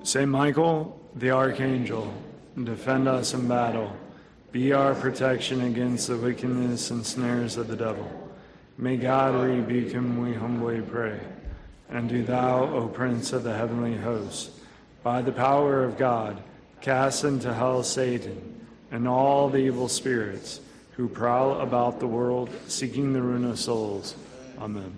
Saint Michael, the Archangel, defend us in battle. Be our protection against the wickedness and snares of the devil. May God rebuke him, we humbly pray. And do thou, O Prince of the heavenly hosts, by the power of God, cast into hell Satan and all the evil spirits who prowl about the world seeking the ruin of souls. Amen.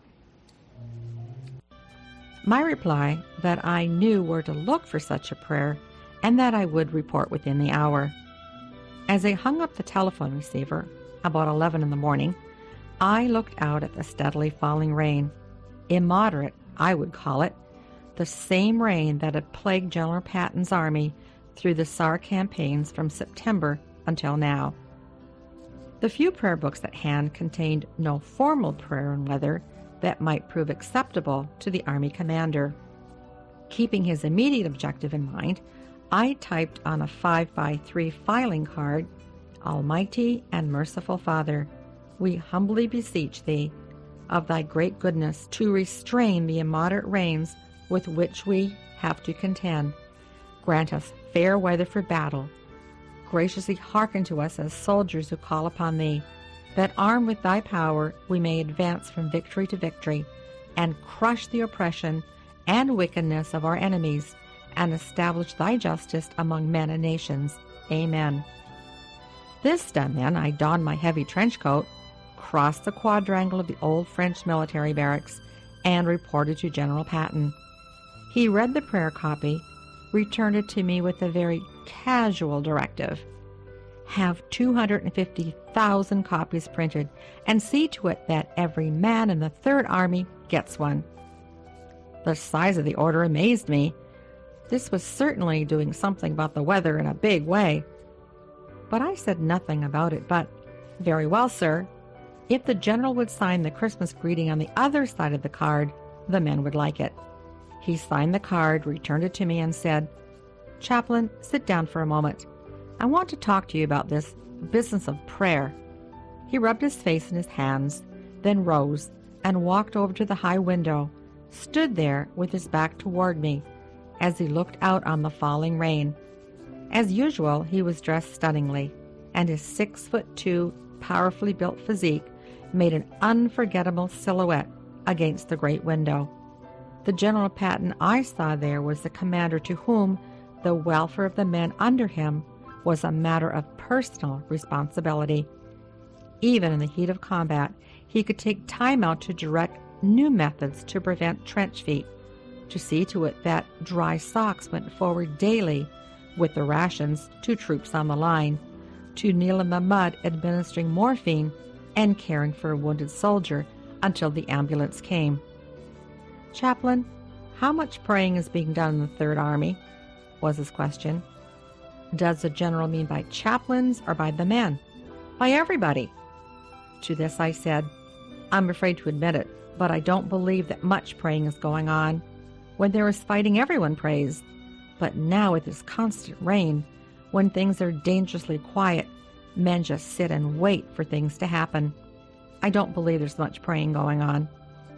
My reply that I knew where to look for such a prayer and that I would report within the hour. As I hung up the telephone receiver, about 11 in the morning, I looked out at the steadily falling rain. Immoderate, I would call it, the same rain that had plagued General Patton's army through the SAR campaigns from September until now. The few prayer books at hand contained no formal prayer in weather that might prove acceptable to the Army commander. Keeping his immediate objective in mind, I typed on a 5x3 filing card, Almighty and merciful Father, we humbly beseech Thee, of Thy great goodness, to restrain the immoderate rains with which we have to contend. Grant us fair weather for battle. Graciously hearken to us as soldiers who call upon Thee, that armed with Thy power we may advance from victory to victory, and crush the oppression and wickedness of our enemies, and establish Thy justice among men and nations. Amen. This done then, I donned my heavy trench coat, crossed the quadrangle of the old French military barracks, and reported to General Patton. He read the prayer copy, returned it to me with a very casual directive. Have 250,000 copies printed, and see to it that every man in the Third Army gets one. The size of the order amazed me. This was certainly doing something about the weather in a big way. But I said nothing about it but, "Very well, sir. If the general would sign the Christmas greeting on the other side of the card, the men would like it." He signed the card, returned it to me, and said, "Chaplain, sit down for a moment. I want to talk to you about this business of prayer." He rubbed his face in his hands, then rose and walked over to the high window, stood there with his back toward me as he looked out on the falling rain. As usual, he was dressed stunningly, and his 6'2", powerfully built physique made an unforgettable silhouette against the great window. The General Patton I saw there was the commander to whom the welfare of the men under him was a matter of personal responsibility. Even in the heat of combat, he could take time out to direct new methods to prevent trench feet, to see to it that dry socks went forward daily with the rations to troops on the line, to kneel in the mud administering morphine and caring for a wounded soldier until the ambulance came. "Chaplain, how much praying is being done in the Third Army?" was his question. "Does the general mean by chaplains or by the men?" "By everybody." To this I said, "I'm afraid to admit it, but I don't believe that much praying is going on. When there is fighting, everyone prays. But now with this constant rain, when things are dangerously quiet, men just sit and wait for things to happen. I don't believe there's much praying going on."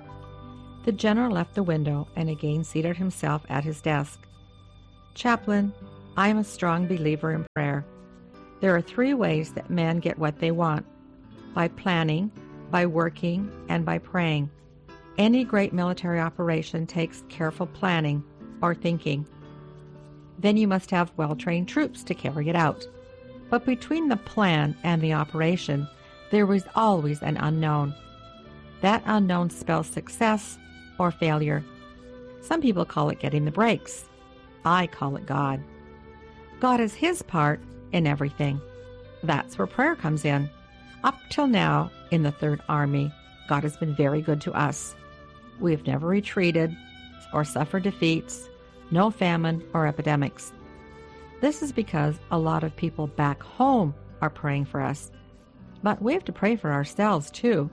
The general left the window and again seated himself at his desk. "Chaplain, I am a strong believer in prayer. There are 3 ways that men get what they want: by planning, by working, and by praying. Any great military operation takes careful planning or thinking. Then you must have well-trained troops to carry it out. But between the plan and the operation, there is always an unknown. That unknown spells success or failure. Some people call it getting the breaks. I call it God. God is His part in everything. That's where prayer comes in. Up till now, in the Third Army, God has been very good to us. We have never retreated or suffered defeats, no famine or epidemics. This is because a lot of people back home are praying for us. But we have to pray for ourselves, too.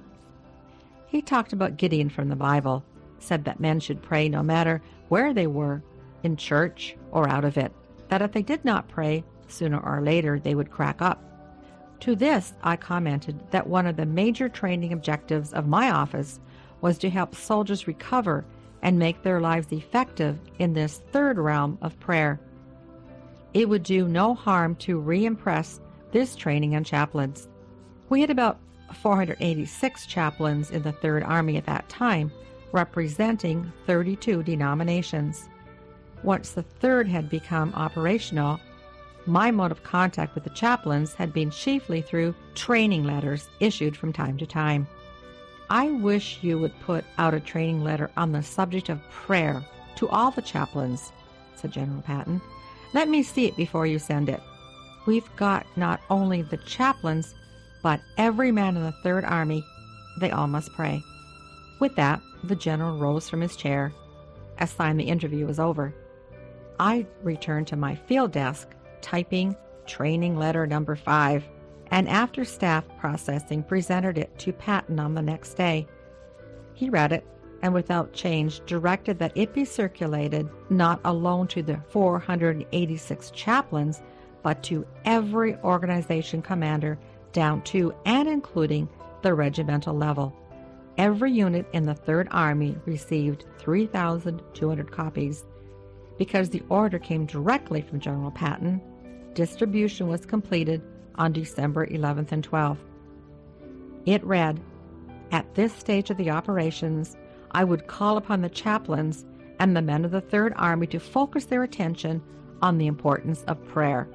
He talked about Gideon from the Bible, said that men should pray no matter where they were, in church or out of it, that if they did not pray, sooner or later they would crack up. To this, I commented that one of the major training objectives of my office was to help soldiers recover and make their lives effective in this third realm of prayer. It would do no harm to re-impress this training on chaplains. We had about 486 chaplains in the Third Army at that time, representing 32 denominations. Once the Third had become operational, my mode of contact with the chaplains had been chiefly through training letters issued from time to time. I wish you would put out a training letter on the subject of prayer to all the chaplains, said General Patton. Let me see it before you send it. We've got not only the chaplains, but every man in the Third Army. They all must pray. With that, the general rose from his chair, a sign the interview was over. I returned to my field desk, typing training letter number 5, and after staff processing, presented it to Patton on the next day. He read it, and without change directed that it be circulated not alone to the 486 chaplains, but to every organization commander down to and including the regimental level. Every unit in the Third Army received 3,200 copies. Because the order came directly from General Patton, distribution was completed on December 11th and 12th. It read, "At this stage of the operations, I would call upon the chaplains and the men of the Third Army to focus their attention on the importance of prayer.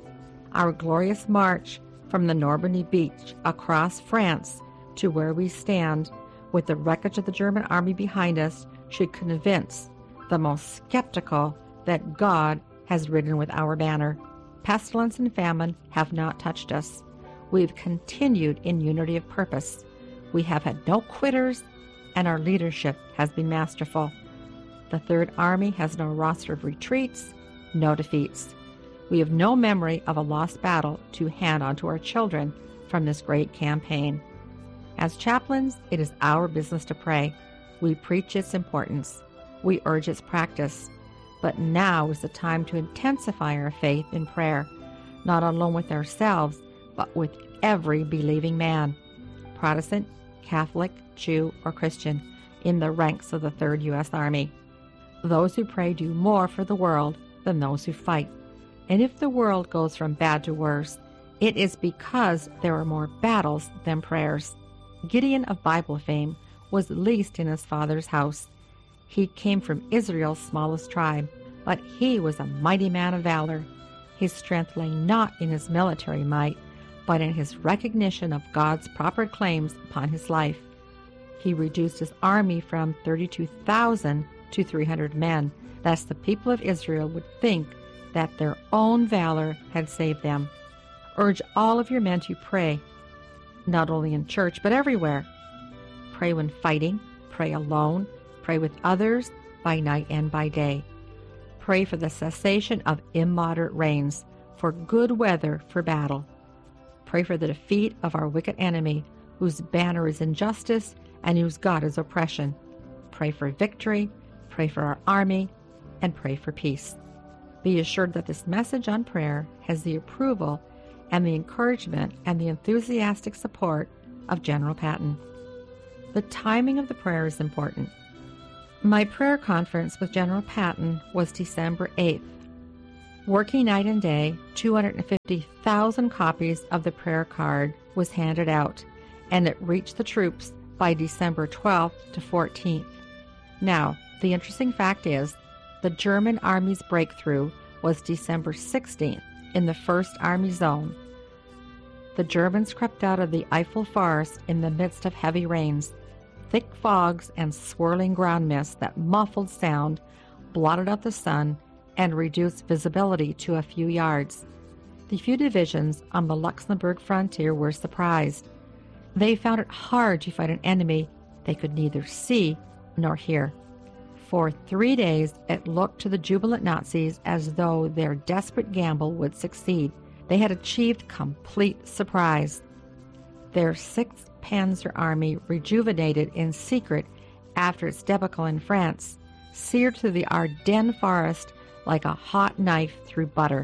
Our glorious march from the Normandy beach across France to where we stand, with the wreckage of the German army behind us, should convince the most skeptical that God has ridden with our banner. Pestilence and famine have not touched us. We've continued in unity of purpose. We have had no quitters, and our leadership has been masterful. The Third Army has no roster of retreats, no defeats. We have no memory of a lost battle to hand on to our children from this great campaign. As chaplains, it is our business to pray. We preach its importance. We urge its practice. But now is the time to intensify our faith in prayer, not alone with ourselves, but with every believing man, Protestant, Catholic, Jew, or Christian, in the ranks of the 3rd U.S. Army. Those who pray do more for the world than those who fight. And if the world goes from bad to worse, it is because there are more battles than prayers. Gideon of Bible fame was least in his father's house. He came from Israel's smallest tribe, but he was a mighty man of valor. His strength lay not in his military might, but in his recognition of God's proper claims upon his life. He reduced his army from 32,000 to 300 men, lest the people of Israel would think that their own valor had saved them. Urge all of your men to pray, not only in church, but everywhere. Pray when fighting, pray alone, pray with others by night and by day. Pray for the cessation of immoderate rains, for good weather for battle. Pray for the defeat of our wicked enemy, whose banner is injustice and whose God is oppression. Pray for victory, pray for our army, and pray for peace. Be assured that this message on prayer has the approval and the encouragement and the enthusiastic support of General Patton. The timing of the prayer is important. My prayer conference with General Patton was December 8th. Working night and day, 250,000 copies of the prayer card was handed out, and it reached the troops by December 12th to 14th. Now, the interesting fact is, the German Army's breakthrough was December 16th in the 1st Army Zone. The Germans crept out of the Eiffel Forest in the midst of heavy rains. Thick fogs and swirling ground mist that muffled sound blotted out the sun and reduced visibility to a few yards. The few divisions on the Luxembourg frontier were surprised. They found it hard to fight an enemy they could neither see nor hear. For 3 days, it looked to the jubilant Nazis as though their desperate gamble would succeed. They had achieved complete surprise. Their 6th Panzer Army, rejuvenated in secret after its debacle in France, seared through the Ardennes forest like a hot knife through butter.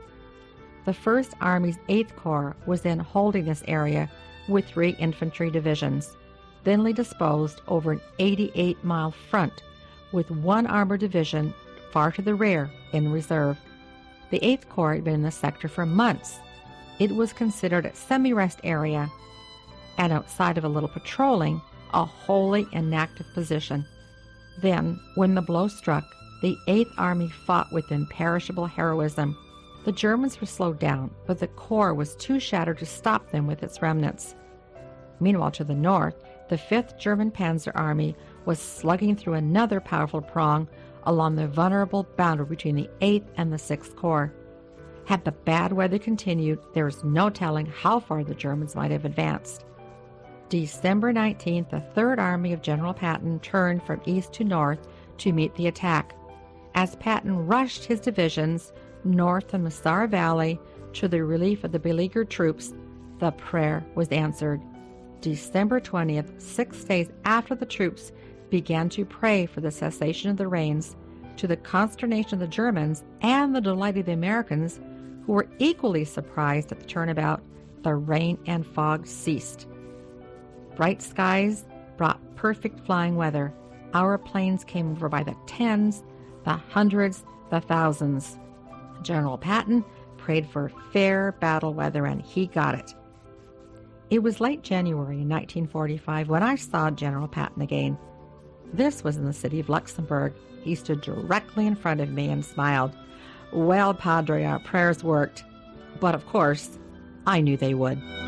The 1st Army's 8th Corps was then holding this area with 3 infantry divisions, thinly disposed over an 88-mile front, with one armored division far to the rear in reserve. The 8th Corps had been in the sector for months. It was considered a semi-rest area, and outside of a little patrolling, a wholly inactive position. Then, when the blow struck, the 8th Army fought with imperishable heroism. The Germans were slowed down, but the Corps was too shattered to stop them with its remnants. Meanwhile, to the north, the 5th German Panzer Army was slugging through another powerful prong along the vulnerable boundary between the 8th and the 6th Corps. Had the bad weather continued, there is no telling how far the Germans might have advanced. December 19th, the 3rd Army of General Patton turned from east to north to meet the attack. As Patton rushed his divisions north of the Masara Valley to the relief of the beleaguered troops, the prayer was answered. December 20th, 6 days after the troops began to pray for the cessation of the rains, to the consternation of the Germans and the delight of the Americans, who were equally surprised at the turnabout, the rain and fog ceased. Bright skies brought perfect flying weather. Our planes came over by the tens, the hundreds, the thousands. General Patton prayed for fair battle weather, and he got it. It was late January in 1945 when I saw General Patton again. This was in the city of Luxembourg. He stood directly in front of me and smiled. "Well, Padre, our prayers worked." But of course, I knew they would.